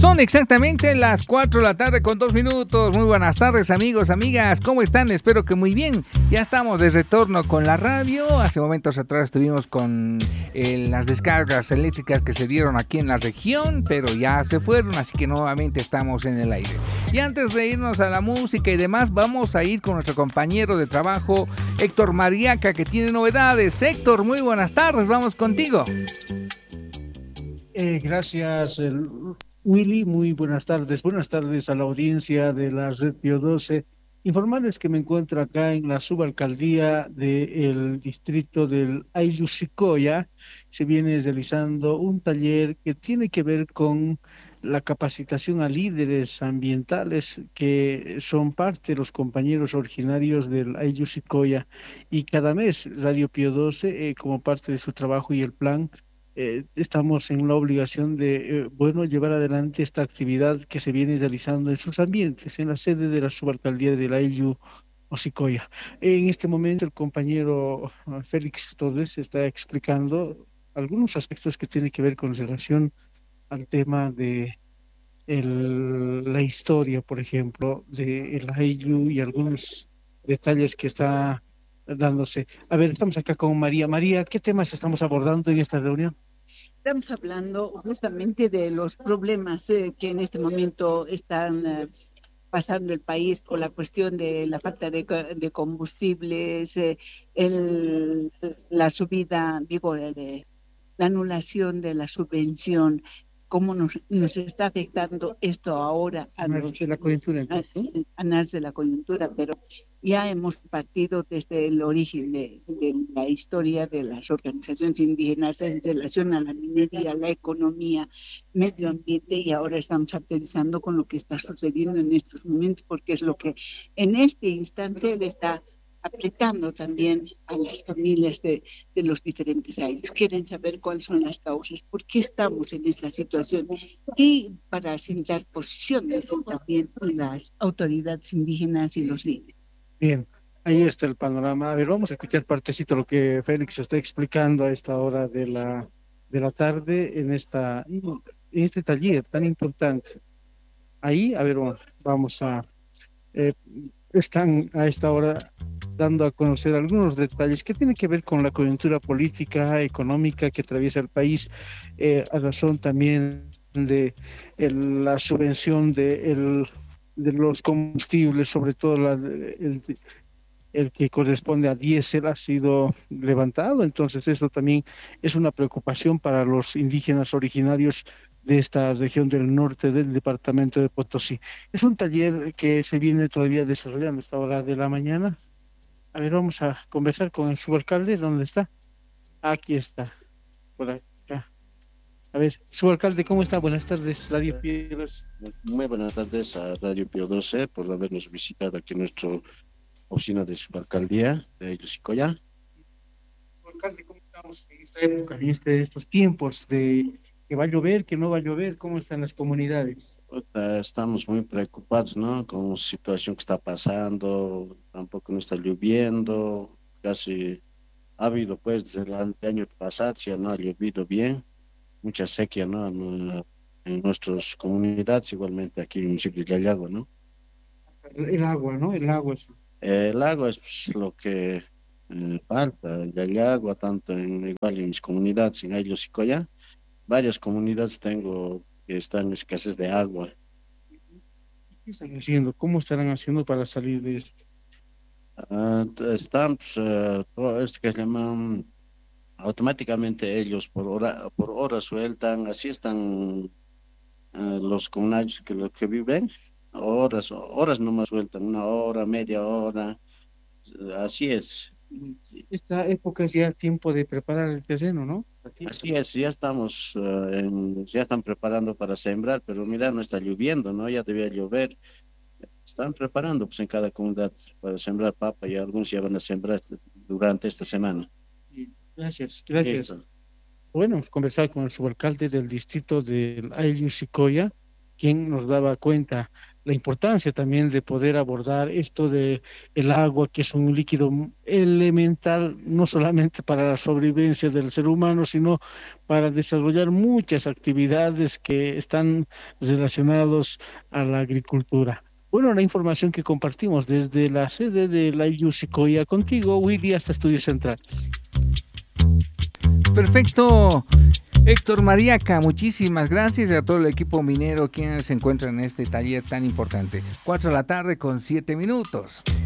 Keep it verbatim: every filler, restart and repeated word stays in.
Son exactamente las cuatro de la tarde con dos minutos. Muy buenas tardes, amigos, amigas. ¿Cómo están? Espero que muy bien. Ya estamos de retorno con la radio. Hace momentos atrás estuvimos con eh, las descargas eléctricas que se dieron aquí en la región, pero ya se fueron, así que nuevamente estamos en el aire. Y antes de irnos a la música y demás, vamos a ir con nuestro compañero de trabajo, Héctor Mariaca, que tiene novedades. Héctor, muy buenas tardes. Vamos contigo. Eh, gracias, el, Willy. Muy buenas tardes. Buenas tardes a la audiencia de la Red Pío doce. Informarles que me encuentro acá en la subalcaldía del distrito del Ayllus-Sicoya. Se viene realizando un taller que tiene que ver con la capacitación a líderes ambientales que son parte de los compañeros originarios del Ayllus-Sicoya. Y cada mes Radio Pío doce, eh, como parte de su trabajo y el plan, eh, estamos en la obligación de, eh, bueno, llevar adelante esta actividad que se viene realizando en sus ambientes, en la sede de la subalcaldía de la Ayllu Osicoya. En este momento el compañero uh, Félix Torres está explicando algunos aspectos que tienen que ver con relación al tema de el, la historia, por ejemplo, de la Ayllu y algunos detalles que está dándose. A ver, estamos acá con María. María, ¿qué temas estamos abordando en esta reunión? Estamos hablando justamente de los problemas eh, que en este momento están eh, pasando el país por la cuestión de la falta de, de combustibles, eh, el, la subida, digo, de, la anulación de la subvención. ¿Cómo nos, nos está afectando esto ahora a los, de la coyuntura, entonces, a, a nas de la coyuntura? Pero ya hemos partido desde el origen de, de la historia de las organizaciones indígenas en relación a la minería, la economía, medio ambiente, y ahora estamos aterrizando con lo que está sucediendo en estos momentos, porque es lo que en este instante le está apretando también a las familias de, de los diferentes aires. Quieren saber cuáles son las causas, por qué estamos en esta situación, y para asentar posiciones también las autoridades indígenas y los líderes. Bien, ahí está el panorama. A ver, vamos a escuchar partecito lo que Félix está explicando a esta hora de la, de la tarde en, esta, en este taller tan importante. Ahí, a ver, vamos a... Eh, están a esta hora dando a conocer algunos detalles que tienen que ver con la coyuntura política, económica que atraviesa el país, eh, a razón también de el, la subvención de, el, de los combustibles, sobre todo la, el, el que corresponde a diésel, ha sido levantado. Entonces esto también es una preocupación para los indígenas originarios de esta región del norte del departamento de Potosí. Es un taller que se viene todavía desarrollando a esta hora de la mañana. A ver, vamos a conversar con el subalcalde. ¿Dónde está? Aquí está, por acá. A ver, subalcalde, ¿cómo está? Buenas tardes, Radio Pío doce. Muy buenas tardes a Radio Pío doce por habernos visitado aquí en nuestra oficina de subalcaldía de Ayllus-Sicoya. Subalcalde, ¿cómo estamos en esta época, en este, estos tiempos de que va a llover, que no va a llover? ¿Cómo están las comunidades? Estamos muy preocupados, ¿no? Con la situación que está pasando, tampoco no está lloviendo, casi ha habido, pues, desde el año pasado, ya no ha llovido bien, mucha sequía, ¿no? En, en nuestras comunidades, igualmente aquí en el municipio de Yayago, ¿no? El agua, ¿no? El agua es... El agua es pues, lo que eh, falta, el agua, tanto en, igual en mis comunidades, en Ayllus-Sicoya. Varias comunidades tengo que están en escasez de agua. ¿Qué están haciendo? ¿Cómo estarán haciendo para salir de esto? Uh, están, pues, uh, todo esto que se llaman automáticamente ellos por hora, por hora sueltan, así están uh, los comunarios que, los que viven, horas, horas nomás sueltan, una hora, media hora, así es. Esta época es ya tiempo de preparar el terreno, ¿no? Así es, ya estamos, uh, en, ya están preparando para sembrar, pero mira, no está lloviendo, ¿no? Ya debía llover. Están preparando pues en cada comunidad para sembrar papa, y algunos ya van a sembrar durante esta semana. Gracias, gracias. Listo. Bueno, conversar con el subalcalde del distrito del Ayllus-Sicoya, quien nos daba cuenta la importancia también de poder abordar esto de el agua, que es un líquido elemental, no solamente para la sobrevivencia del ser humano, sino para desarrollar muchas actividades que están relacionadas a la agricultura. Bueno, la información que compartimos desde la sede de la I U Sicoya contigo, Willy, hasta Estudios Centrales. Perfecto. Héctor Mariaca, muchísimas gracias a todo el equipo minero quienes se encuentran en este taller tan importante. Cuatro de la tarde con siete minutos.